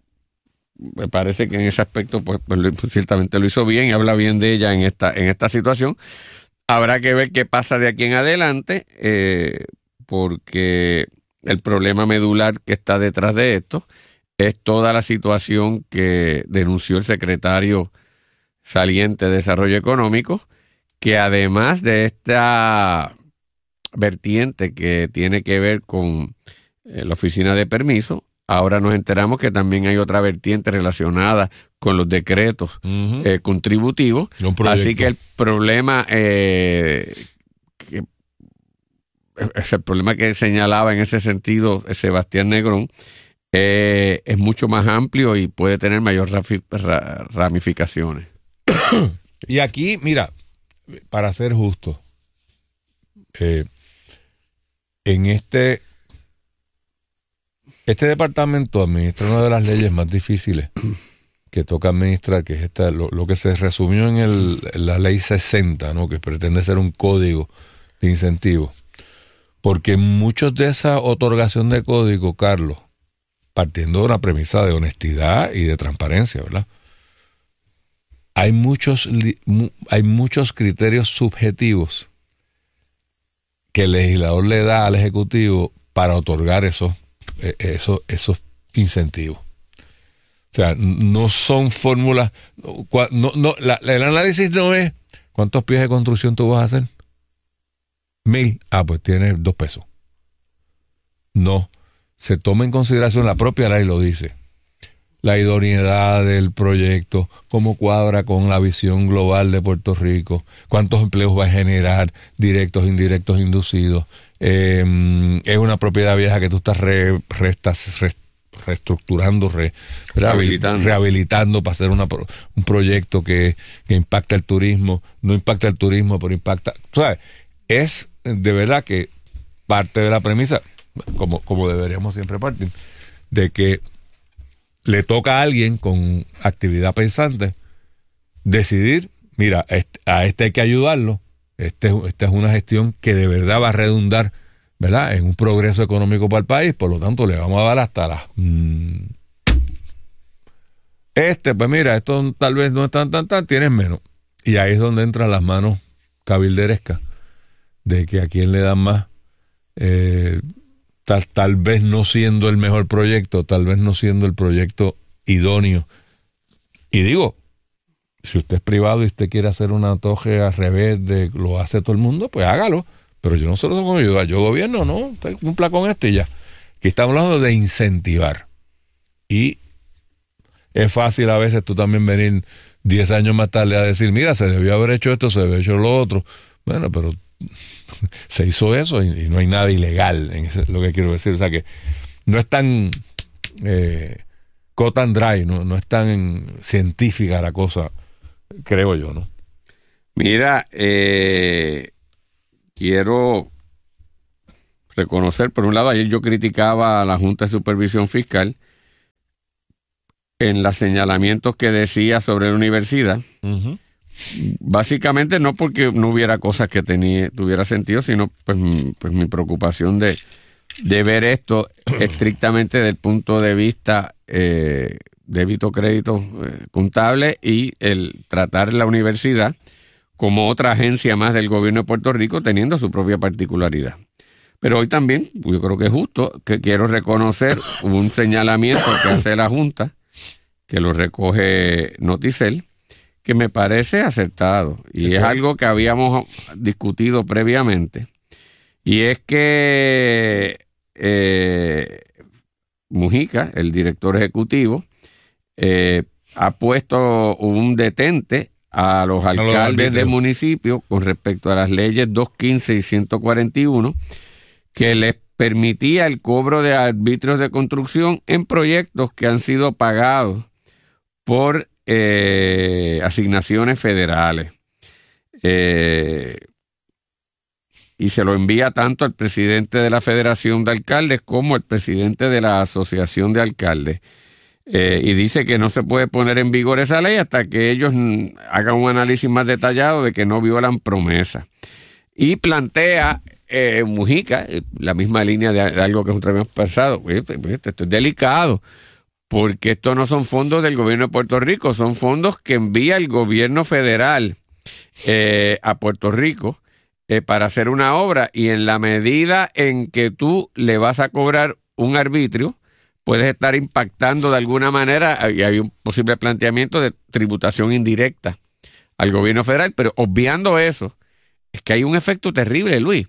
me parece que en ese aspecto pues, pues, pues ciertamente lo hizo bien y habla bien de ella en esta, en esta situación. Habrá que ver qué pasa de aquí en adelante, eh, porque el problema medular que está detrás de esto es toda la situación que denunció el secretario saliente de Desarrollo Económico, que además de esta vertiente que tiene que ver con eh, la oficina de permiso, ahora nos enteramos que también hay otra vertiente relacionada con los decretos uh-huh. eh, contributivos. Así que el problema eh, que, es el problema que señalaba en ese sentido Sebastián Negrón, eh, es mucho más amplio y puede tener mayor rafi, ra, ramificaciones. Y aquí, mira, para ser justo, eh, en este este departamento administra una de las leyes más difíciles que toca administrar, que es esta, lo, lo que se resumió en, el, en la ley sesenta, ¿no?, que pretende ser un código de incentivos. Porque muchos de esa otorgación de código, Carlos, partiendo de una premisa de honestidad y de transparencia, ¿verdad?, hay muchos, hay muchos criterios subjetivos que el legislador le da al Ejecutivo para otorgar esos, esos, esos incentivos. O sea, no son fórmulas, no, no, la, el análisis no es ¿cuántos pies de construcción tú vas a hacer? Mil. Ah, pues tienes dos pesos. No, se toma en consideración, la propia ley lo dice, la idoneidad del proyecto, cómo cuadra con la visión global de Puerto Rico, cuántos empleos va a generar, directos, indirectos, inducidos. Eh, es una propiedad vieja que tú estás re, re, estás re, reestructurando, re, rehabilitando. rehabilitando para hacer una, un proyecto que, que impacta el turismo, no impacta el turismo, pero impacta... ¿Sabes? Es de verdad que parte de la premisa, como, como deberíamos siempre partir, de que le toca a alguien con actividad pensante decidir, mira, este, a este hay que ayudarlo, este, esta es una gestión que de verdad va a redundar, ¿verdad?, en un progreso económico para el país, por lo tanto le vamos a dar hasta las... Mmm, este, pues mira, esto tal vez no es tan, tan, tan, tienes menos. Y ahí es donde entran las manos cabilderesca de que a quién le dan más, eh, tal, tal vez no siendo el mejor proyecto, tal vez no siendo el proyecto idóneo. Y digo, si usted es privado y usted quiere hacer una toje al revés de lo hace todo el mundo, pues hágalo. Pero yo no se lo tengo que ayudar. Yo gobierno, no, cumpla con esto y ya. Aquí estamos hablando de incentivar. Y es fácil a veces tú también venir diez años más tarde a decir, mira, se debió haber hecho esto, se debió haber hecho lo otro. Bueno, pero se hizo eso y, y no hay nada ilegal, en ese, lo que quiero decir. O sea que no es tan eh, cut and dry, no, no es tan científica la cosa, creo yo, ¿no? Mira, eh, quiero reconocer, por un lado, ayer yo criticaba a la Junta de Supervisión Fiscal en los señalamientos que decía sobre la universidad. Uh-huh. Básicamente no porque no hubiera cosas que tenía, tuviera sentido, sino pues, pues mi preocupación de, de ver esto estrictamente desde el punto de vista eh, débito, crédito, eh, contable, y el tratar la universidad como otra agencia más del gobierno de Puerto Rico, teniendo su propia particularidad. Pero hoy también, yo creo que es justo, que quiero reconocer un señalamiento que hace la Junta, que lo recoge Noticel, que me parece acertado. Y okay. Es algo que habíamos discutido previamente. Y es que eh, Mujica, el director ejecutivo, eh, ha puesto un detente a los alcaldes de municipios con respecto a las leyes doscientos quince y ciento cuarenta y uno, que les permitía el cobro de arbitrios de construcción en proyectos que han sido pagados por eh, asignaciones federales. Eh, y se lo envía tanto al presidente de la Federación de Alcaldes como al presidente de la Asociación de Alcaldes. Eh, y dice que no se puede poner en vigor esa ley hasta que ellos hagan un análisis más detallado de que no violan promesa. Y plantea eh, Mujica, la misma línea de, de algo que nosotros habíamos pasado. Esto es delicado, porque estos no son fondos del gobierno de Puerto Rico, son fondos que envía el gobierno federal eh, a Puerto Rico eh, para hacer una obra, y en la medida en que tú le vas a cobrar un arbitrio, puedes estar impactando de alguna manera, y hay un posible planteamiento de tributación indirecta al gobierno federal, pero obviando eso, es que hay un efecto terrible, Luis.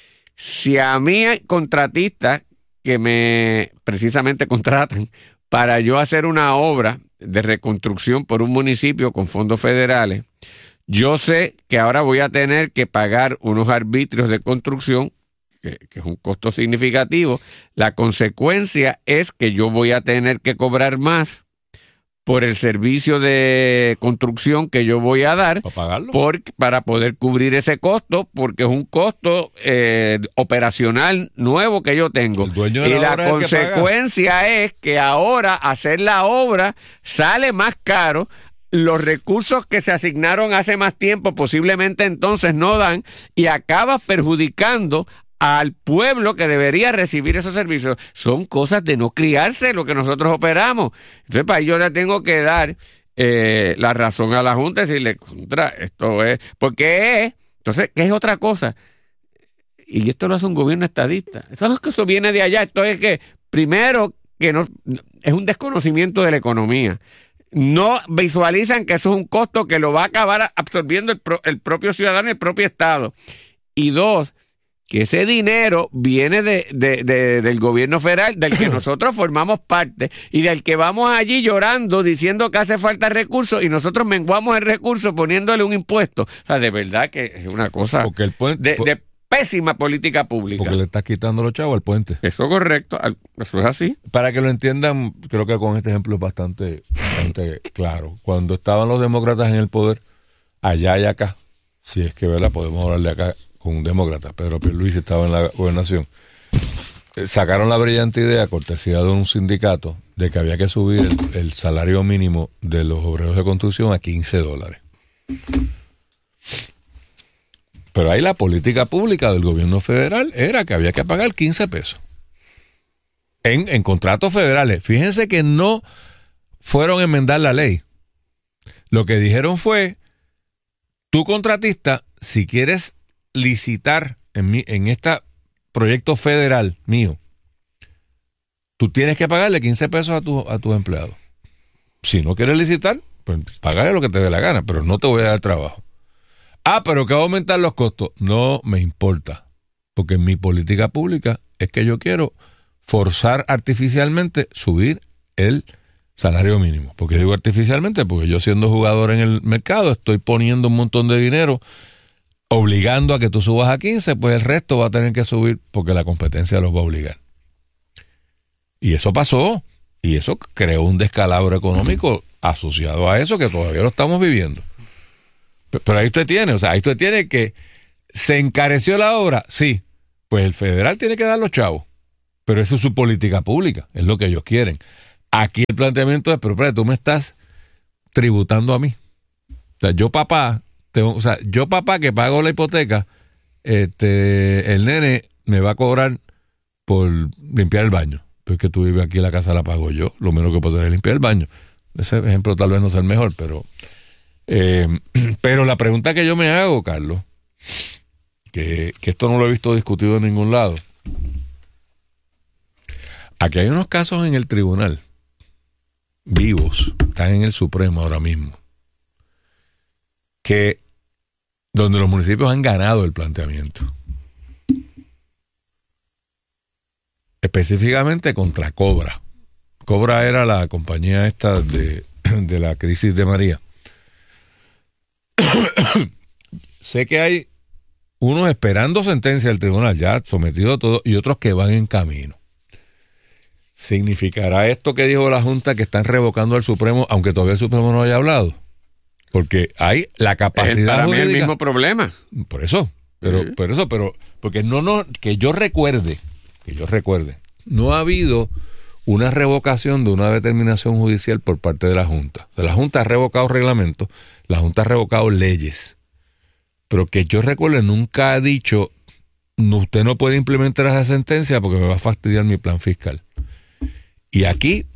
Si a mí hay contratistas que me precisamente contratan para yo hacer una obra de reconstrucción por un municipio con fondos federales, yo sé que ahora voy a tener que pagar unos arbitrios de construcción, que, que es un costo significativo. La consecuencia es que yo voy a tener que cobrar más por el servicio de construcción que yo voy a dar, ¿para pagarlo? Por, para poder cubrir ese costo, porque es un costo eh, operacional nuevo que yo tengo. El dueño de y la, la consecuencia es que ahora hacer la obra sale más caro. Los recursos que se asignaron hace más tiempo posiblemente entonces no dan, y acabas perjudicando al pueblo que debería recibir esos servicios. Son cosas de no criarse lo que nosotros operamos. Entonces, para ello le tengo que dar eh, la razón a la Junta y decirle, contra, esto es, porque es, entonces, ¿qué es otra cosa? Y esto lo hace un gobierno estadista. Eso es que eso viene de allá. Esto es que, primero, que no es un desconocimiento de la economía. No visualizan que eso es un costo que lo va a acabar absorbiendo el, pro, el propio ciudadano y el propio Estado. Y dos, que ese dinero viene de, de, de, del gobierno federal, del que nosotros formamos parte, y del que vamos allí llorando, diciendo que hace falta recursos, y nosotros menguamos el recurso poniéndole un impuesto. O sea, de verdad que es una cosa el puente, de, de pésima política pública. Porque le estás quitando los chavos al puente. Eso es correcto, eso es así. Para que lo entiendan, creo que con este ejemplo es bastante, bastante claro. Cuando estaban los demócratas en el poder, allá y acá, si es que, ¿verdad? Podemos hablar de acá con un demócrata, Pedro Pierluisi estaba en la gobernación, eh, sacaron la brillante idea, cortesía de un sindicato, de que había que subir el, el salario mínimo de los obreros de construcción a quince dólares. Pero ahí la política pública del gobierno federal era que había que pagar quince pesos en, en contratos federales. Fíjense que no fueron a enmendar la ley. Lo que dijeron fue, tú contratista, si quieres licitar en, mi, en este proyecto federal mío, tú tienes que pagarle quince pesos a, tu, a tus empleados. Si no quieres licitar, pues pagarle lo que te dé la gana, pero no te voy a dar trabajo. Ah, pero que va a aumentar los costos. No me importa, porque mi política pública es que yo quiero forzar artificialmente subir el salario mínimo. Porque digo artificialmente, porque yo siendo jugador en el mercado estoy poniendo un montón de dinero obligando a que tú subas a quince, pues el resto va a tener que subir porque la competencia los va a obligar. Y eso pasó, y eso creó un descalabro económico asociado a eso que todavía lo estamos viviendo. Pero ahí usted tiene, o sea, ahí usted tiene que se encareció la obra, sí, pues el federal tiene que dar los chavos, pero eso es su política pública, es lo que ellos quieren. Aquí el planteamiento es, pero espera, tú me estás tributando a mí. O sea, yo papá, tengo, o sea, yo papá que pago la hipoteca, este, el nene me va a cobrar por limpiar el baño. Pues que tú vives aquí, la casa la pago yo, lo menos que puedo hacer es limpiar el baño. Ese ejemplo tal vez no sea el mejor, pero eh, pero la pregunta que yo me hago, Carlos, que, que esto no lo he visto discutido en ningún lado. Aquí hay unos casos en el tribunal vivos, están en el Supremo ahora mismo, que donde los municipios han ganado el planteamiento. Específicamente contra Cobra. Cobra era la compañía esta de, de la crisis de María. Sé que hay unos esperando sentencia del tribunal, ya sometido a todo, y otros que van en camino. ¿Significará esto que dijo la Junta que están revocando al Supremo, aunque todavía el Supremo no haya hablado? Porque hay la capacidad es para jurídica. mí el mismo problema. Por eso, pero, sí. por eso, pero, porque no, no, que yo recuerde, que yo recuerde, no ha habido una revocación de una determinación judicial por parte de la Junta. O sea, la Junta ha revocado reglamentos, la Junta ha revocado leyes, pero que yo recuerde nunca ha dicho, no, usted no puede implementar esa sentencia porque me va a fastidiar mi plan fiscal. Y aquí,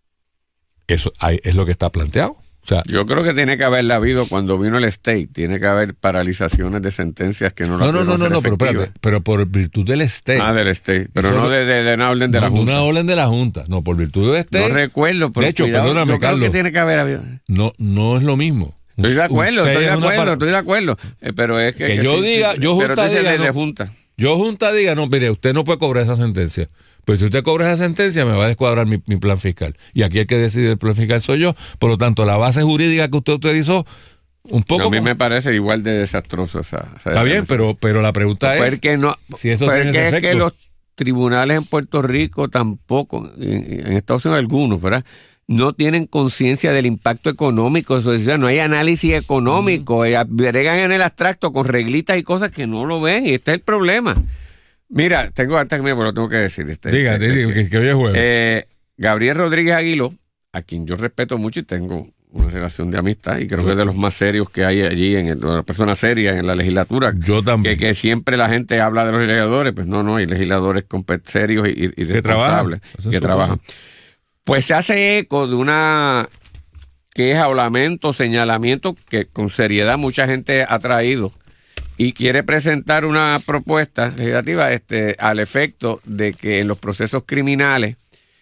eso hay, es lo que está planteado. O sea, yo creo que tiene que haberla habido cuando vino el state, tiene que haber paralizaciones de sentencias que no no, las no, no, no, no, pero espérate, pero por virtud del state. Ah, del state, pero no de, de, de una orden de no, la Junta. Una orden de la Junta, no, por virtud del state. No recuerdo, pero de hecho, cuidado, perdóname, yo creo Carlos, que tiene que haber habido. No, no es lo mismo. Estoy de acuerdo, Usted estoy de acuerdo, par... estoy de acuerdo, eh, pero es que... Que, que yo sí, diga, sí, yo pero junta diga, de, no, de junta. Yo junta diga, no, mire, usted no puede cobrar esa sentencia. Pues si usted cobra esa sentencia, me va a descuadrar mi, mi plan fiscal. Y aquí el que decide el plan fiscal soy yo. Por lo tanto, la base jurídica que usted utilizó, un poco... No, a mí más... me parece igual de desastroso esa... esa Está bien, pero, pero la pregunta pues es... Porque no, si eso porque tiene ese es efecto. que los tribunales en Puerto Rico tampoco, en, en Estados Unidos algunos, ¿verdad?, no tienen conciencia del impacto económico de su decisión. No hay análisis económico. Mm. Bregan en el abstracto con reglitas y cosas que no lo ven. Y este es el problema. Mira, tengo harta que me lo tengo que decir. Este, Diga, este, diga, que, que hoy es jueves. Eh, Gabriel Rodríguez Aguiló, a quien yo respeto mucho y tengo una relación de amistad, y creo que es de los más serios que hay allí, en el, de las personas serias en la legislatura. Yo también. Que, que siempre la gente habla de los legisladores, pues no, no, hay legisladores serios y, y responsables que trabajan. Pues se hace eco de una queja o lamento, señalamiento que con seriedad mucha gente ha traído y quiere presentar una propuesta legislativa este, al efecto de que en los procesos criminales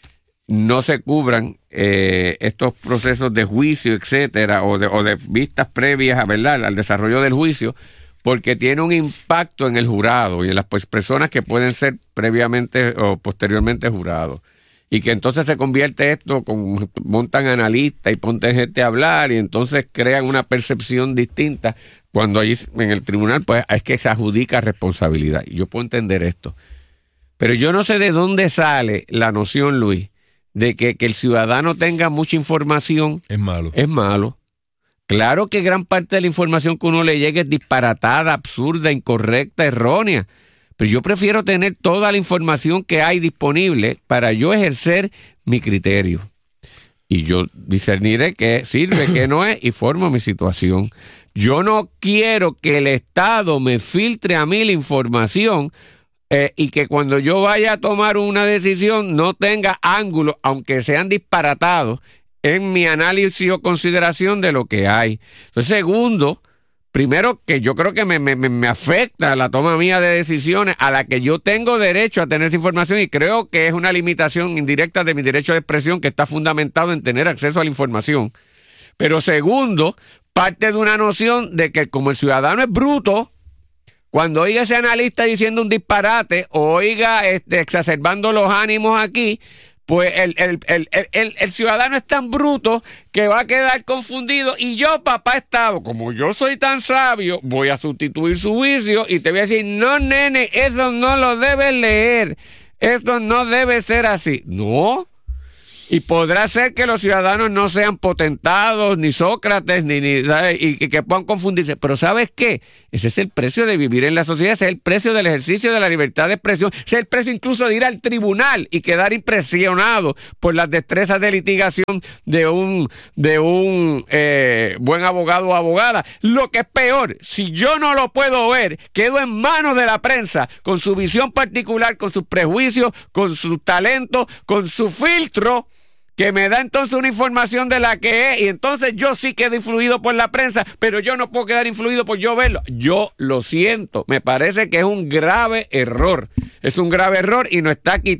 no se cubran eh, estos procesos de juicio, etcétera, o de, o de vistas previas, ¿verdad?, al desarrollo del juicio, porque tiene un impacto en el jurado y en las pues, personas que pueden ser previamente o posteriormente jurados. Y que entonces se convierte esto, con, montan analistas y ponen gente a hablar y entonces crean una percepción distinta cuando allí en el tribunal pues es que se adjudica responsabilidad. Y yo puedo entender esto. Pero yo no sé de dónde sale la noción, Luis, de que, que el ciudadano tenga mucha información. Es malo. Es malo. Claro que gran parte de la información que uno le llegue es disparatada, absurda, incorrecta, errónea. Pero yo prefiero tener toda la información que hay disponible para yo ejercer mi criterio. Y yo discerniré qué sirve, qué no es, y formo mi situación. Yo no quiero que el Estado me filtre a mí la información eh, y que cuando yo vaya a tomar una decisión no tenga ángulos, aunque sean disparatados, en mi análisis o consideración de lo que hay. Entonces, segundo, primero que yo creo que me, me, me afecta la toma mía de decisiones, a la que yo tengo derecho a tener esa información, y creo que es una limitación indirecta de mi derecho de expresión que está fundamentado en tener acceso a la información. Pero segundo, parte de una noción de que como el ciudadano es bruto, cuando oiga ese analista diciendo un disparate o oiga este, exacerbando los ánimos aquí, pues el, el, el, el, el ciudadano es tan bruto que va a quedar confundido. Y yo, papá Estado, como yo soy tan sabio, voy a sustituir su juicio y te voy a decir, no, nene, eso no lo debes leer, eso no debe ser así. No. Y podrá ser que los ciudadanos no sean potentados, ni Sócrates, ni, ni y que, que puedan confundirse. Pero ¿sabes qué? Ese es el precio de vivir en la sociedad, ese es el precio del ejercicio de la libertad de expresión, ese es el precio incluso de ir al tribunal y quedar impresionado por las destrezas de litigación de un, de un eh, buen abogado o abogada. Lo que es peor, si yo no lo puedo ver, quedo en manos de la prensa, con su visión particular, con sus prejuicios, con sus talentos, con su filtro, que me da entonces una información de la que es, y entonces yo sí quedo influido por la prensa, pero yo no puedo quedar influido por yo verlo. Yo lo siento, me parece que es un grave error, es un grave error y no está aquí